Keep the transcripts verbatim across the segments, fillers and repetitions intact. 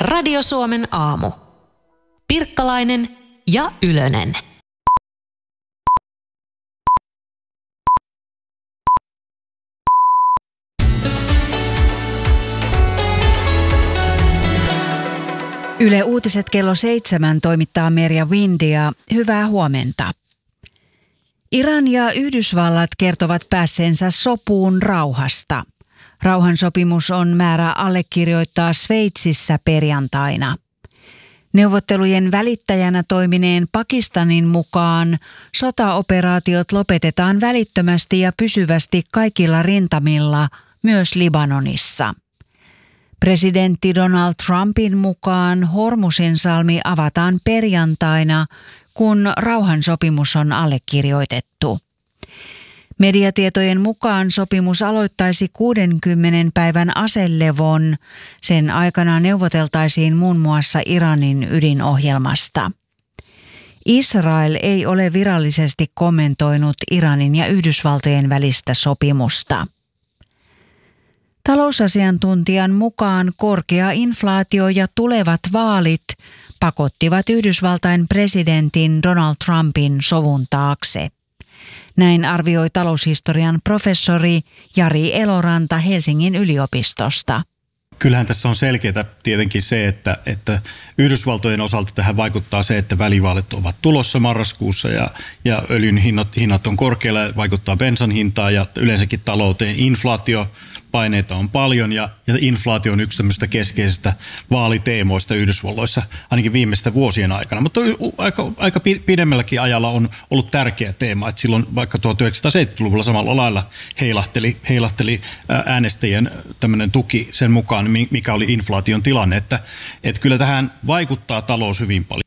Radio Suomen aamu. Pirkkalainen ja Ylönen. Yle Uutiset kello seitsemän toimittaa Merja Windia. Hyvää huomenta. Iran ja Yhdysvallat kertovat päässeensä sopuun rauhasta. Rauhansopimus on määrä allekirjoittaa Sveitsissä perjantaina. Neuvottelujen välittäjänä toimineen Pakistanin mukaan sotaoperaatiot lopetetaan välittömästi ja pysyvästi kaikilla rintamilla, myös Libanonissa. Presidentti Donald Trumpin mukaan Hormuzinsalmi avataan perjantaina, kun rauhansopimus on allekirjoitettu. Mediatietojen mukaan sopimus aloittaisi kuudenkymmenen päivän aselevon. Sen aikana neuvoteltaisiin muun muassa Iranin ydinohjelmasta. Israel ei ole virallisesti kommentoinut Iranin ja Yhdysvaltojen välistä sopimusta. Talousasiantuntijan mukaan korkea inflaatio ja tulevat vaalit pakottivat Yhdysvaltain presidentin Donald Trumpin sovun taakse. Näin arvioi taloushistorian professori Jari Eloranta Helsingin yliopistosta. Kyllähän tässä on selkeää tietenkin se, että, että Yhdysvaltojen osalta tähän vaikuttaa se, että välivaalit ovat tulossa marraskuussa ja, ja öljyn hinnat, hinnat on korkealla, vaikuttaa bensan hintaan ja yleensäkin talouteen. Inflaatiopaineita on paljon ja, ja inflaatio on yksi tämmöistä keskeisistä vaaliteemoista Yhdysvalloissa ainakin viimeisten vuosien aikana. Mutta aika, aika pidemmälläkin ajalla on ollut tärkeä teema, että silloin vaikka tuhatyhdeksänsataaseitsemänkymmentäluvulla samalla lailla heilahteli, heilahteli äänestäjien tämmöinen tuki sen mukaan, mikä oli inflaation tilanne, että, että kyllä tähän vaikuttaa talous hyvin paljon.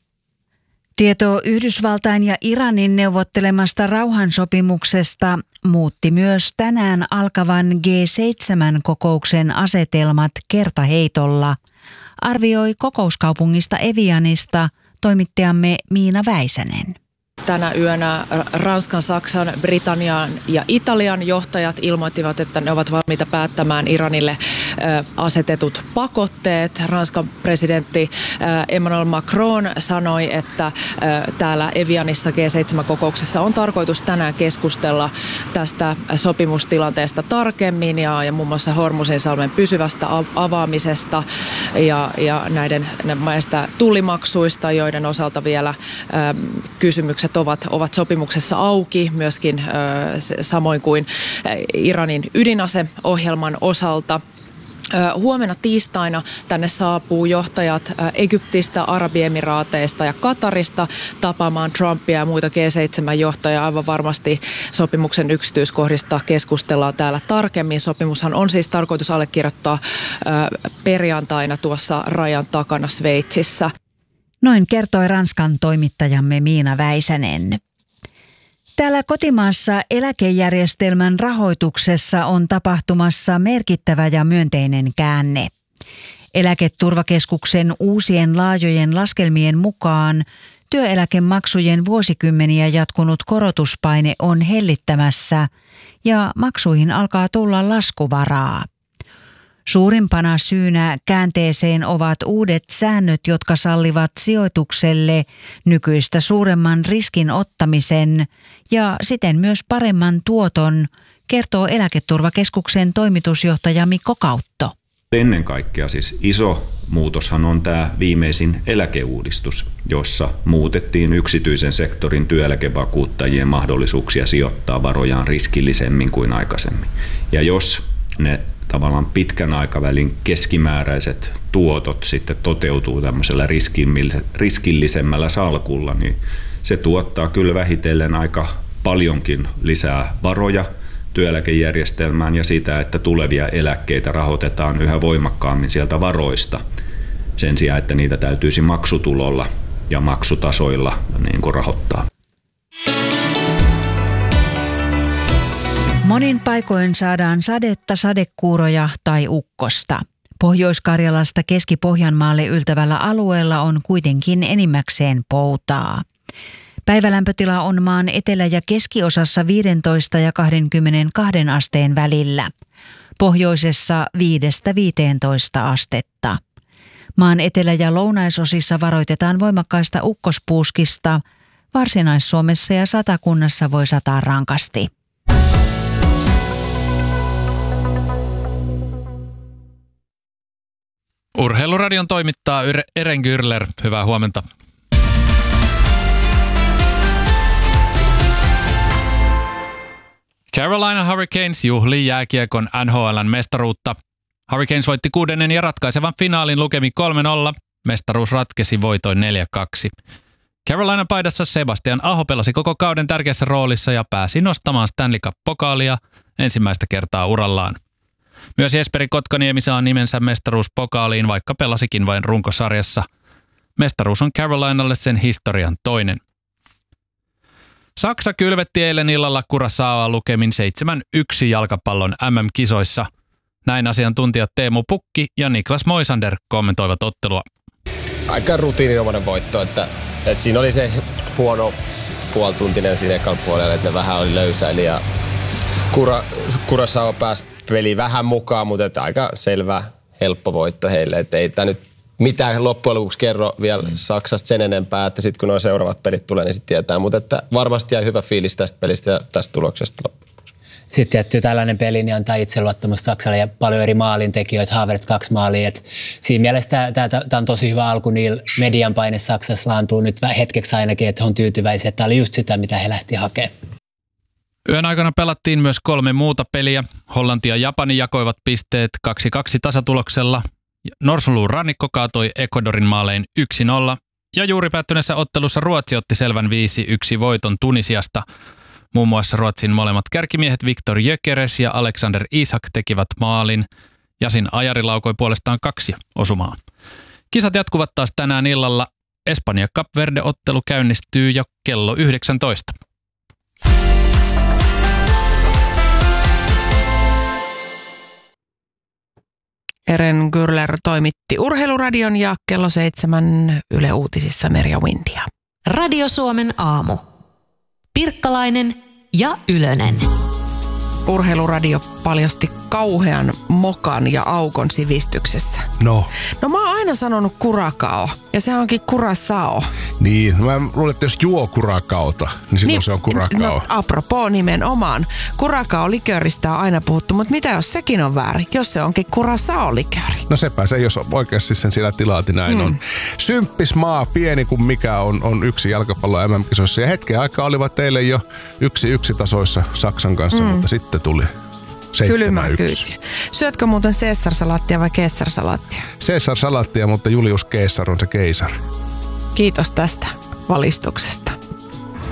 Tieto Yhdysvaltain ja Iranin neuvottelemasta rauhansopimuksesta muutti myös tänään alkavan G seitsemän -kokouksen asetelmat kertaheitolla, arvioi kokouskaupungista Evianista toimittajamme Miina Väisänen. Tänä yönä Ranskan, Saksan, Britannian ja Italian johtajat ilmoittivat, että ne ovat valmiita päättämään Iranille asetetut pakotteet. Ranskan presidentti Emmanuel Macron sanoi, että täällä Evianissa G seitsemän -kokouksessa on tarkoitus tänään keskustella tästä sopimustilanteesta tarkemmin ja, ja muun muassa Hormuzinsalmen pysyvästä avaamisesta ja, ja näiden näistä tullimaksuista, joiden osalta vielä kysymykset Ovat, ovat sopimuksessa auki, myöskin äh, samoin kuin äh, Iranin ydinaseohjelman osalta. Äh, huomenna tiistaina tänne saapuu johtajat äh, Egyptistä, Arabiemiraateista ja Katarista tapaamaan Trumpia ja muita G seitsemän -johtajia. Aivan varmasti sopimuksen yksityiskohdista keskustellaan täällä tarkemmin. Sopimushan on siis tarkoitus allekirjoittaa äh, perjantaina tuossa rajan takana Sveitsissä. Noin kertoi Ranskan toimittajamme Miina Väisänen. Täällä kotimaassa eläkejärjestelmän rahoituksessa on tapahtumassa merkittävä ja myönteinen käänne. Eläketurvakeskuksen uusien laajojen laskelmien mukaan työeläkemaksujen vuosikymmeniä jatkunut korotuspaine on hellittämässä ja maksuihin alkaa tulla laskuvaraa. Suurimpana syynä käänteeseen ovat uudet säännöt, jotka sallivat sijoitukselle nykyistä suuremman riskin ottamisen ja siten myös paremman tuoton, kertoo Eläketurvakeskuksen toimitusjohtaja Mikko Kautto. Ennen kaikkea siis iso muutoshan on tämä viimeisin eläkeuudistus, jossa muutettiin yksityisen sektorin työeläkevakuuttajien mahdollisuuksia sijoittaa varojaan riskillisemmin kuin aikaisemmin. Ja jos ne tavallaan pitkän aikavälin keskimääräiset tuotot sitten toteutuu tämmöisellä riskillisemmällä salkulla, niin se tuottaa kyllä vähitellen aika paljonkin lisää varoja työeläkejärjestelmään ja sitä, että tulevia eläkkeitä rahoitetaan yhä voimakkaammin sieltä varoista sen sijaan, että niitä täytyisi maksutulolla ja maksutasoilla niin kuin rahoittaa. Monin paikoin saadaan sadetta, sadekuuroja tai ukkosta. Pohjois-Karjalasta Keski-Pohjanmaalle yltävällä alueella on kuitenkin enimmäkseen poutaa. Päivälämpötila on maan etelä- ja keskiosassa viisitoista ja kaksikymmentäkaksi asteen välillä. Pohjoisessa viidestä viiteentoista astetta. Maan etelä- ja lounaisosissa varoitetaan voimakkaista ukkospuuskista. Varsinais-Suomessa ja Satakunnassa voi sataa rankasti. Urheiluradion toimittaa Eren Gürler. Hyvää huomenta. Carolina Hurricanes juhlii jääkiekon N H L:n mestaruutta. Hurricanes voitti kuudennen ja ratkaisevan finaalin lukemin kolme nolla. Mestaruus ratkesi voitoin neljä kaksi. Carolina paidassa Sebastian Aho pelasi koko kauden tärkeässä roolissa ja pääsi nostamaan Stanley Cup-pokaalia ensimmäistä kertaa urallaan. Myös Jesperi Kotkaniemi saa nimensä mestaruuspokaaliin, vaikka pelasikin vain runkosarjassa. Mestaruus on Carolinalle sen historian toinen. Saksa kylvetti eilen illalla Curaçaoa lukemin seitsemän yksi jalkapallon M M-kisoissa. Näin asiantuntijat Teemu Pukki ja Niklas Moisander kommentoivat ottelua. Aika rutiininomainen voitto, että, että siinä oli se huono puolituntinen siinä ekan puolella, että ne vähän oli löysäili ja Kura, Curaçao pääsi peliin vähän mukaan, mutta että aika selvä, helppo voitto heille. Että ei tämä nyt mitään loppujen lopuksi kerro vielä Saksasta sen enempää, että sitten kun nuo seuraavat pelit tulee, niin sitten tietää. Mutta että varmasti jäi hyvä fiilis tästä pelistä ja tästä tuloksesta loppujen. Sitten tietty tällainen peli niin antaa itseluottamusta Saksalle ja paljon eri maalintekijöitä, Havertz kaksi maalia. Et siinä mielessä tämä on tosi hyvä alku, niillä median paine Saksassa laantuu nyt hetkeksi ainakin, että he on tyytyväisiä. Tämä oli just sitä, mitä he lähti hakemaan. Yön aikana pelattiin myös kolme muuta peliä. Hollanti ja Japani jakoivat pisteet kaksi kaksi tasatuloksella. Norsuluun rannikko kaatoi Ecuadorin maalein yksi nolla. Ja juuri päättyneessä ottelussa Ruotsi otti selvän viisi yksi voiton Tunisiasta. Muun muassa Ruotsin molemmat kärkimiehet Viktor Gyökeres ja Alexander Isak tekivät maalin. Jasin Ajari laukoi puolestaan kaksi osumaa. Kisat jatkuvat taas tänään illalla. Espanja-Cap Verde-ottelu käynnistyy jo kello yhdeksäntoista. Eren Gürler toimitti Urheiluradion ja kello seitsemän Yle Uutisissa Merja Windia. Radio Suomen aamu. Pirkkalainen ja Ylönen. Urheiluradio paljasti kauhean mokan ja aukon sivistyksessä. No. No mä oon aina sanonut Curaçao ja se onkin Curaçao. Niin, mä luulen, että jos juo Curaçaota, niin silloin niin, se on Curaçao. No apropos nimenomaan. Curaçao-likööristä on aina puhuttu, mutta mitä jos sekin on väärin? Jos se onkin Curaçao-likööri. No sepä se, jos oikeasti sen siellä tilaati näin hmm. on. Symppis maa, pieni kuin mikä on, on yksi jalkapallo M M-kisoissa. Ja hetken aikaa olivat teille jo yksi yksi tasoissa Saksan kanssa, hmm. mutta sitten tuli kylmää kyytiä. Syötkö muuten Caesar-salaattia vai Caesar-salaattia? Caesar-salaattia, mutta Julius Caesar on se keisari. Kiitos tästä valistuksesta.